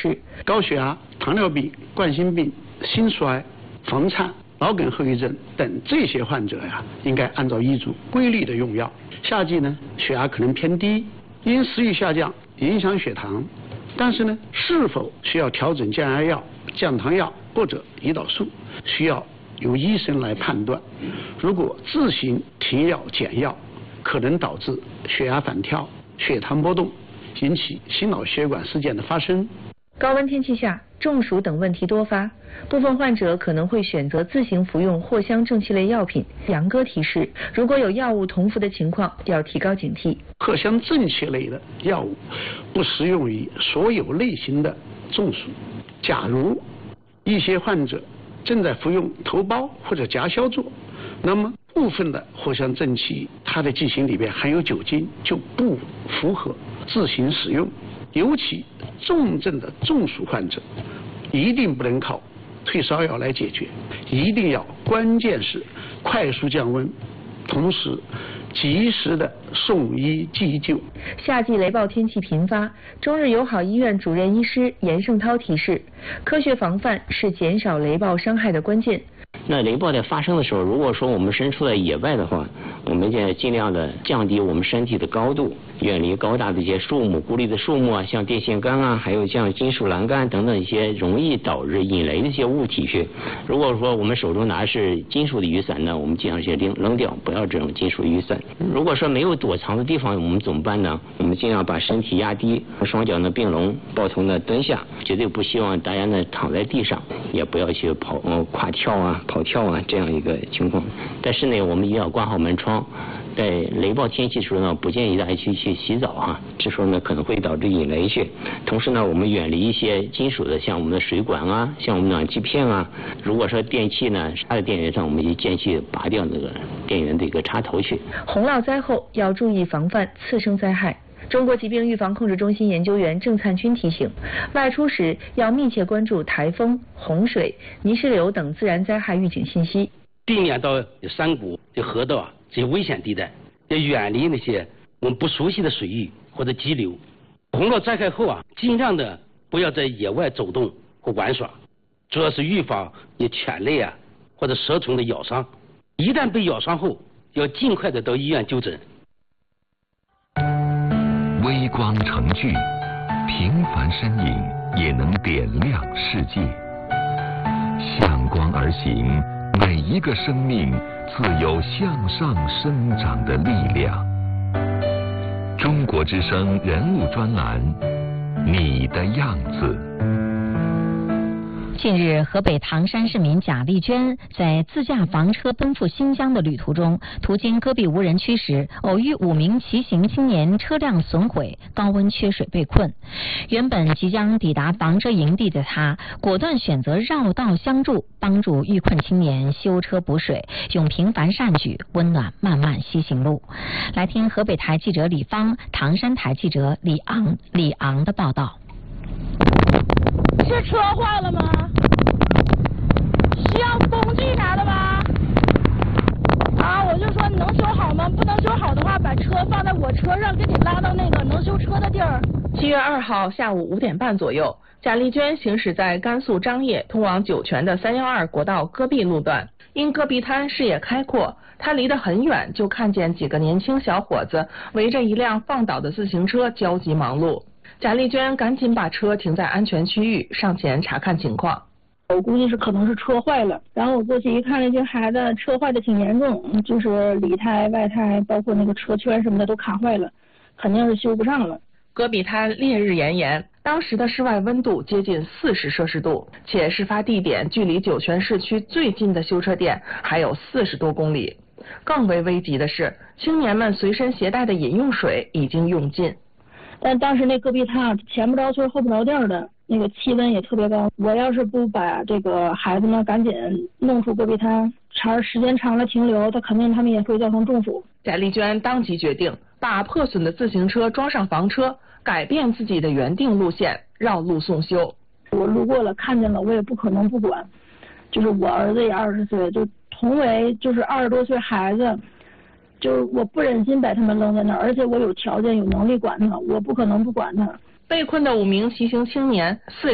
示： 高血压、糖尿病、冠心病、心衰、房颤、脑梗后遗症等这些患者呀，应该按照医嘱规律的用药。夏季呢，血压可能偏低，因食欲下降影响血糖，但是呢，是否需要调整降压药、降糖药或者胰岛素，需要由医生来判断。如果自行停药减药，可能导致血压反跳、血糖波动，引起心脑血管事件的发生。 高温天气下，中暑等问题多发，部分患者可能会选择自行服用藿香正气类药品。杨哥提示，如果有药物同服的情况，要提高警惕。 藿香正气类的药物不适用于所有类型的中暑。假如一些患者正在服用头孢或者夹消作，那么部分的藿香正气它的剂型里边含有酒精，就不符合自行使用。尤其重症的中暑患者，一定不能靠退烧药来解决，一定要关键是快速降温，同时及时的送医急救。 夏季雷暴天气频发，中日友好医院主任医师严胜涛提示，科学防范是减少雷暴伤害的关键。 那雷暴在发生的时候，如果说我们身处在野外的话，我们就尽量的降低我们身体的高度，远离高大的一些树木、孤立的树木啊，像电线杆啊，还有像金属栏杆等等一些容易导致引雷的一些物体去。如果说我们手中拿的是金属的雨伞呢，我们尽量先扔掉，不要这种金属雨伞。如果说没有躲藏的地方，我们怎么办呢？我们尽量把身体压低，双脚呢并拢，抱头呢蹲下，绝对不希望大家呢躺在地上，也不要去跨跳啊、跑跳啊这样一个情况。但是呢，我们也要关好门窗。在雷暴天气的时候呢，不建议大家去洗澡啊，这时候呢可能会导致引雷去。同时呢，我们远离一些金属的，像我们的水管啊，像我们暖气片啊。如果说电器呢，插在电源上，我们就建议拔掉那个电源的一个插头去。 洪涝灾后要注意防范次生灾害。中国疾病预防控制中心研究员郑灿军提醒，外出时要密切关注台风、洪水、泥石流等自然灾害预警信息， 避免到山谷、河道这些危险地带，要远离那些我们不熟悉的水域或者激流。洪涝灾害后尽量的不要在野外走动或玩耍，主要是预防有犬类或者蛇虫的咬伤。一旦被咬伤后，要尽快的到医院就诊。 微光成炬，平凡身影也能点亮世界。向光而行，每一个生命自有向上生长的力量。中国之声人物专栏，你的样子。 近日，河北唐山市民贾丽娟在自驾房车奔赴新疆的旅途中，途经戈壁无人区时，偶遇5名骑行青年车辆损毁，高温缺水被困。原本即将抵达房车营地的她，果断选择绕道相助，帮助遇困青年修车补水，用平凡善举温暖漫漫西行路。来听河北台记者李芳、唐山台记者李昂的报道。 是车坏了吗？需要工具啥的吗？我就说你能修好吗？不能修好的话，把车放在我车上，给你拉到那个能修车的地儿。 7月2号下午5点半左右，贾丽娟行驶在甘肃张掖通往酒泉的312国道戈壁路段，因戈壁滩视野开阔，她离得很远，就看见几个年轻小伙子围着一辆放倒的自行车焦急忙碌。贾丽娟赶紧把车停在安全区域，上前查看情况。 我估计可能是车坏了，然后我过去一看，那些孩子车坏的挺严重，就是里胎、外胎，包括那个车圈什么的都卡坏了，肯定是修不上了。 戈壁滩烈日炎炎，当时的室外温度接近40摄氏度，且事发地点距离酒泉市区最近的修车店还有40多公里。更为危急的是，青年们随身携带的饮用水已经用尽。 但当时那戈壁滩前不着村后不着店的，那个气温也特别高。我要是不把这个孩子们赶紧弄出戈壁滩，时间长了停留，他们也会造成中暑。 贾丽娟当即决定把破损的自行车装上房车，改变自己的原定路线，绕路送修。 我路过了看见了，我也不可能不管。就是我儿子也20岁，就同为就是20多岁孩子。就是我不忍心把他们扔在那儿，而且我有条件有能力管他，我不可能不管他。 被困的5名骑行青年